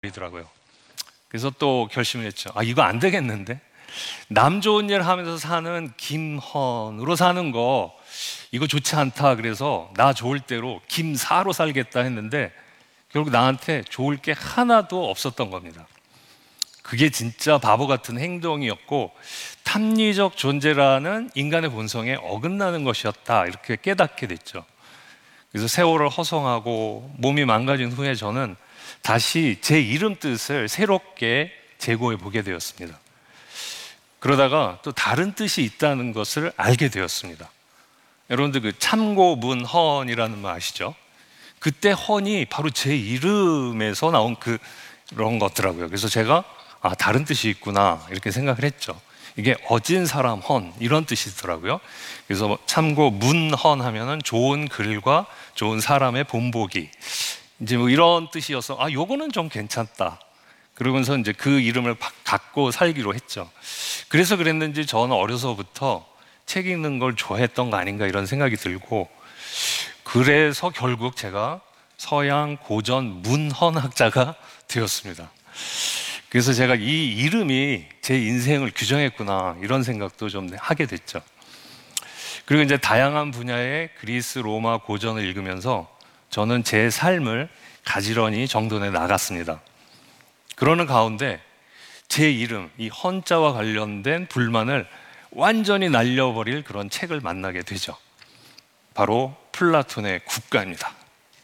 버리더라고요. 그래서 또 결심을 했죠. 이거 안 되겠는데? 남 좋은 일 하면서 사는 김헌으로 사는 거 이거 좋지 않다. 그래서 나 좋을 대로 김사로 살겠다 했는데 결국 나한테 좋을 게 하나도 없었던 겁니다. 그게 진짜 바보 같은 행동이었고 탐리적 존재라는 인간의 본성에 어긋나는 것이었다, 이렇게 깨닫게 됐죠. 그래서 세월을 허송하고 몸이 망가진 후에 저는 다시 제 이름 뜻을 새롭게 재고해 보게 되었습니다. 그러다가 또 다른 뜻이 있다는 것을 알게 되었습니다. 여러분들 그 참고문헌이라는 말 아시죠? 그때 헌이 바로 제 이름에서 나온 그런 것더라고요. 그래서 제가 다른 뜻이 있구나 이렇게 생각을 했죠. 이게 어진 사람 헌 이런 뜻이더라고요. 그래서 참고 문헌 하면은 좋은 글과 좋은 사람의 본보기, 이제 뭐 이런 뜻이어서 요거는 좀 괜찮다. 그러면서 이제 그 이름을 갖고 살기로 했죠. 그래서 그랬는지 저는 어려서부터 책 읽는 걸 좋아했던 거 아닌가 이런 생각이 들고, 그래서 결국 제가 서양 고전 문헌학자가 되었습니다. 그래서 제가 이 이름이 제 인생을 규정했구나 이런 생각도 좀 하게 됐죠. 그리고 이제 다양한 분야의 그리스 로마 고전을 읽으면서 저는 제 삶을 가지런히 정돈해 나갔습니다. 그러는 가운데 제 이름, 이 헌자와 관련된 불만을 완전히 날려버릴 그런 책을 만나게 되죠. 바로 플라톤의 국가입니다.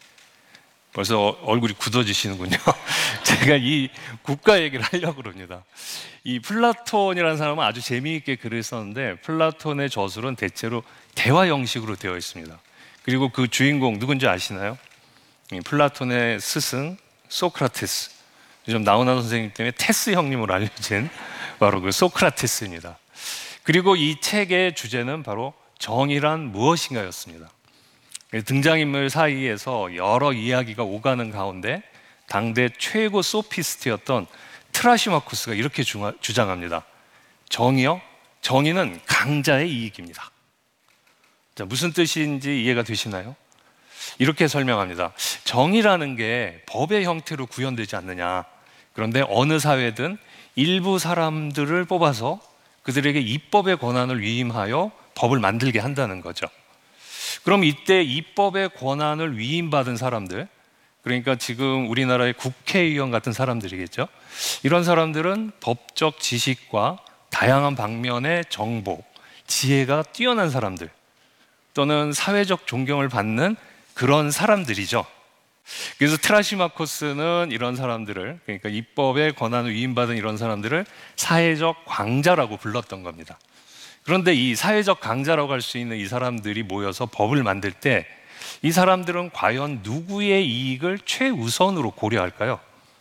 벌써 얼굴이 굳어지시는군요. 제가 이 국가 얘기를 하려고 그럽니다. 이 플라톤이라는 사람은 아주 재미있게 글을 썼는데, 플라톤의 저술은 대체로 대화 형식으로 되어 있습니다. 그리고 그 주인공 누군지 아시나요? 플라톤의 스승 소크라테스, 요즘 나훈아 선생님 때문에 테스 형님으로 알려진 바로 그 소크라테스입니다. 그리고 이 책의 주제는 바로 정의란 무엇인가였습니다. 등장인물 사이에서 여러 이야기가 오가는 가운데 당대 최고 소피스트였던 트라시마코스가 이렇게 주장합니다. 정의요? 정의는 강자의 이익입니다. 자, 무슨 뜻인지 이해가 되시나요? 이렇게 설명합니다. 정의라는 게 법의 형태로 구현되지 않느냐. 그런데 어느 사회든 일부 사람들을 뽑아서 그들에게 입법의 권한을 위임하여 법을 만들게 한다는 거죠. 그럼 이때 입법의 권한을 위임받은 사람들, 그러니까 지금 우리나라의 국회의원 같은 사람들이겠죠. 이런 사람들은 법적 지식과 다양한 방면의 정보, 지혜가 뛰어난 사람들, 또는 사회적 존경을 받는 그런 사람들이죠. 그래서 트라시마코스는 이런 사람들을, 그러니까 입법의 권한을 위임받은 이런 사람들을 사회적 광자라고 불렀던 겁니다. 그런데 이 사회적 강자라고 할 수 있는 이 사람들이 모여서 법을 만들 때 이 사람들은 과연 누구의 이익을 최우선으로 고려할까요?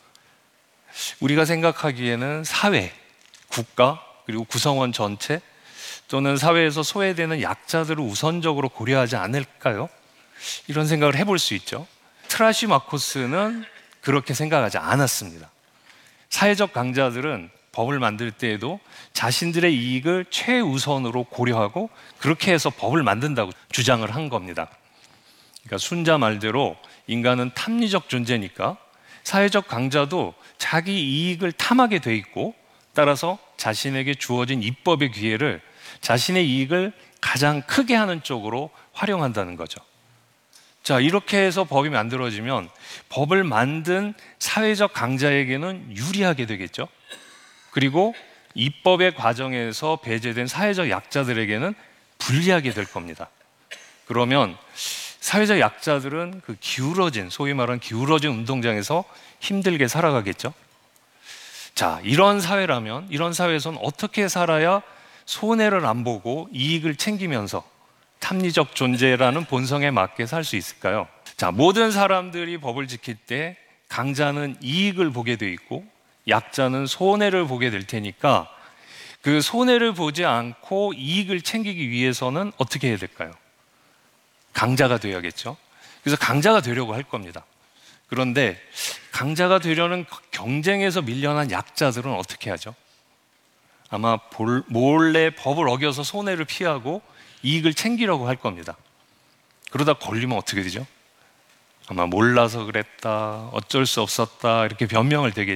우리가 생각하기에는 사회, 국가, 그리고 구성원 전체, 또는 사회에서 소외되는 약자들을 우선적으로 고려하지 않을까요? 이런 생각을 해볼 수 있죠. 트라시마코스는 그렇게 생각하지 않았습니다. 사회적 강자들은 법을 만들 때에도 자신들의 이익을 최우선으로 고려하고 그렇게 해서 법을 만든다고 주장을 한 겁니다. 그러니까 순자 말대로 인간은 탐리적 존재니까 사회적 강자도 자기 이익을 탐하게 돼 있고, 따라서 자신에게 주어진 입법의 기회를 자신의 이익을 가장 크게 하는 쪽으로 활용한다는 거죠. 자, 이렇게 해서 법이 만들어지면 법을 만든 사회적 강자에게는 유리하게 되겠죠. 그리고 입법의 과정에서 배제된 사회적 약자들에게는 불리하게 될 겁니다. 그러면 사회적 약자들은 그 기울어진, 소위 말하는 기울어진 운동장에서 힘들게 살아가겠죠. 자, 이런 사회라면, 이런 사회에서는 어떻게 살아야 손해를 안 보고 이익을 챙기면서 탐리적 존재라는 본성에 맞게 살 수 있을까요? 자, 모든 사람들이 법을 지킬 때 강자는 이익을 보게 돼 있고 약자는 손해를 보게 될 테니까, 그 손해를 보지 않고 이익을 챙기기 위해서는 어떻게 해야 될까요? 강자가 되어야겠죠. 그래서 강자가 되려고 할 겁니다. 그런데 강자가 되려는 경쟁에서 밀려난 약자들은 어떻게 하죠? 아마 몰래 법을 어겨서 손해를 피하고 이익을 챙기려고 할 겁니다. 그러다 걸리면 어떻게 되죠? 아마 몰라서 그랬다, 어쩔 수 없었다, 이렇게 변명을 되게